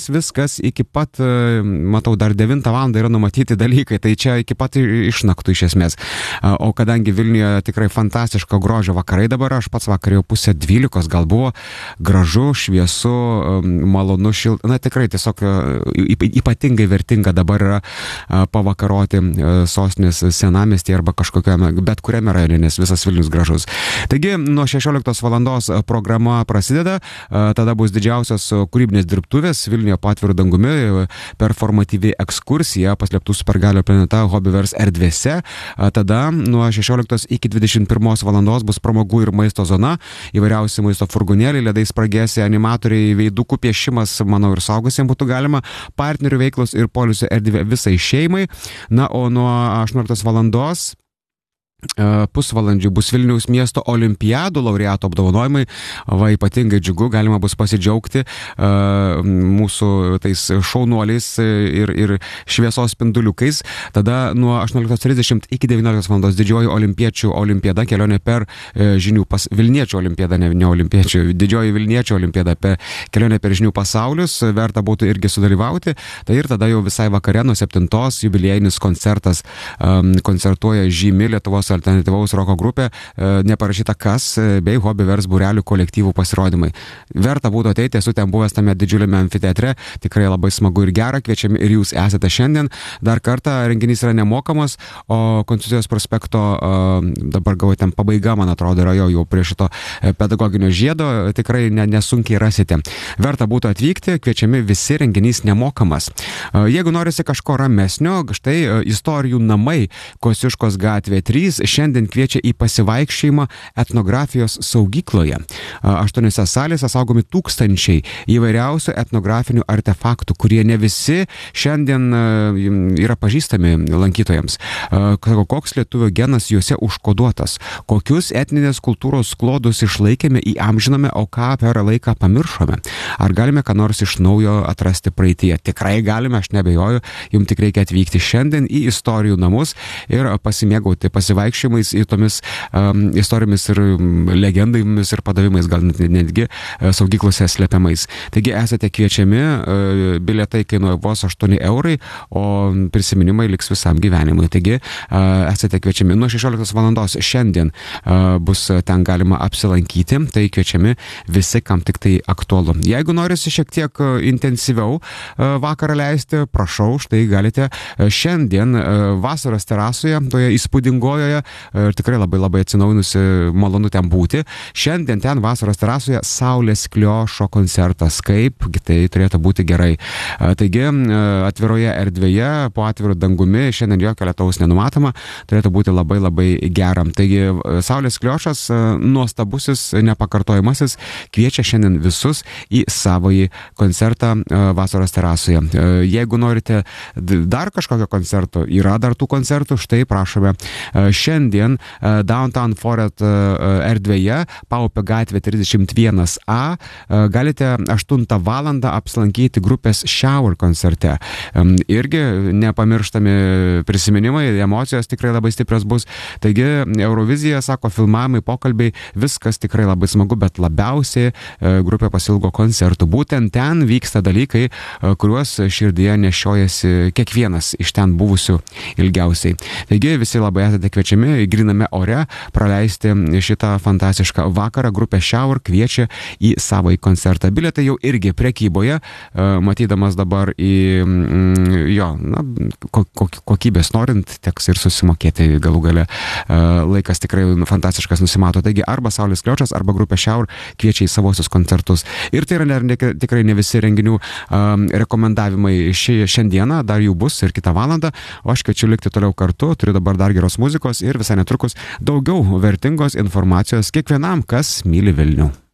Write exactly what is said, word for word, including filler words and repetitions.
viskas iki pat, matau, dar devintą valandą yra numatyti dalykai, tai čia iki pat išnaktų iš esmės. O kadangi Vilniuje tikrai fantastiško grožio vakarai dabar, aš pats vakar jau pusę dvylikos gal buvo, gražu, šviesu, malonu, šilta, na tikrai tiesiog ypatingai vertinga dabar yra pavakaroti sostinės senamiestį arba kažkokiame, bet kuriame rajone, nes visas Vilnius gražus. Taigi, nuo šešioliktos valandos programa prasideda, tada bus didžiausios kūrybinės dirbtuvės Vilniuje po atviru dangumi, performatyvi ekskursija paslėptų supergalio planeta Hobbyverse erdvėse. Tada nuo šešioliktos iki dvidešimt pirmos valandos bus pramogų ir maisto zona, įvairiausi maisto furgonėliai, ledai spragėsi, animatoriai, veidukų piešimas, manau, ir saugusiems būtų galima, partnerių veiklos ir poilsio erdvė visai šeimai. Na, o nuo aštuonioliktos valandos pusvalandžių bus Vilniaus miesto olimpiadų laureatų apdovanojimai. Va, ypatingai džiugu, galima bus pasidžiaugti uh, mūsų tais šaunuoliais ir, ir šviesos spinduliukais. Tada nuo aštuonioliktos trisdešimt iki devynioliktos valandos didžioji olimpiečių olimpiada, kelionė per uh, žinių pas... Vilniečių olimpiada, ne, ne olimpiečių, didžioji Vilniečių olimpiada, per kelionė per žinių pasaulius, verta būtų irgi sudalyvauti. Tai ir tada jau visai vakare nuo septintos jubiliejinis koncertas, um, koncertuoja žymi Lietuvos alternatyvaus roko grupė, neparašyta kas, bei Hobbyverse būrelių kolektyvų pasirodymai. Verta būtų ateiti, esu ten buvęs tame didžiuliame amfiteatre, tikrai labai smagu ir gera, kviečiami ir jūs esate šiandien. Dar kartą, renginys yra nemokamas, o Konstitucijos prospekto dabar gavo ten pabaiga, man atrodo, yra jau, jau prie šito pedagoginio žiedo, tikrai ne, nesunkiai rasite. Verta būtų atvykti, kviečiami visi, renginys nemokamas. Jeigu norisi kažko ramesnio, štai istorijų namai Kosciuškos gatvė trys šiandien kviečia į pasivaikščiojimą etnografijos saugykloje. Aštuoniose salėse saugomi tūkstančiai įvairiausių etnografinių artefaktų, kurie ne visi šiandien yra pažįstami lankytojams. Koks lietuvių genas juose užkoduotas, kokius etninės kultūros klodus išlaikėme, įamžiname, o ką per laiką pamiršome. Ar galime ką nors iš naujo atrasti praeityje? Tikrai galime, aš nebejoju, jums tik reikia atvykti šiandien į istorijų namus ir pasimėgauti, pasivaikščiojimais į tomis um, istorijomis ir legendomis ir padavimais, gal net, netgi uh, saugyklose slepiamais. Taigi esate kviečiami, uh, bilietai kainuoja vos aštuoni eurai, o prisiminimai liks visam gyvenimui. Taigi uh, esate kviečiami nuo šešioliktos valandos šiandien uh, bus ten galima apsilankyti, tai kviečiami visi, kam tik tai aktualu. Jeigu norisi šiek tiek uh, intensyviau uh, vakarą leisti, prašau, štai galite uh, šiandien uh, vasaros terasoje, toje įspūdingojoje ir tikrai labai labai atsinaujinusi, malonu ten būti. Šiandien ten vasaros terasoje Saulės Kliošo koncertas, kaip tai turėtų būti gerai. Taigi atviroje erdvėje, po atviru dangumi, šiandien jokio lietaus nenumatoma, turėtų būti labai labai geram. Taigi Saulės Kliošas, nuostabusis, nepakartojimasis, kviečia šiandien visus į savąjį koncertą vasaros terasoje. Jeigu norite dar kažkokio koncerto, yra dar tų koncertų, štai prašome. Šiandien Downtown Forest erdvėje, Paupio gatvė trisdešimt vienas A, galite aštuntą valandą apsilankyti grupės Shower koncerte. Irgi nepamirštami prisiminimai, emocijos tikrai labai stiprios bus. Taigi Eurovizija, sako, filmavimai, pokalbiai, viskas tikrai labai smagu, bet labiausiai grupė pasilgo koncertų. Būtent ten vyksta dalykai, kuriuos širdyje nešiojasi kiekvienas iš ten buvusių ilgiausiai. Taigi visi labai esate kviečiami griname ore praleisti šitą fantastišką vakarą. Grupė Shower kviečia į savąjį koncertą. Bilietai jau irgi prekyboje, matydamas dabar į jo, na, kokybės norint, teks ir susimokėti galų gale. Laikas tikrai fantastiškas nusimato. Taigi arba Saulės Kliošas, arba grupė Shower kviečia į savosius koncertus. Ir tai yra ne, ne, tikrai ne visi renginių um, rekomendavimai ši, šiandieną, dar jų bus ir kitą valandą, o aš kviečiu likti toliau kartu, turiu dabar dar geros muzikos ir visai netrukus daugiau vertingos informacijos kiekvienam, kas myli Vilnių.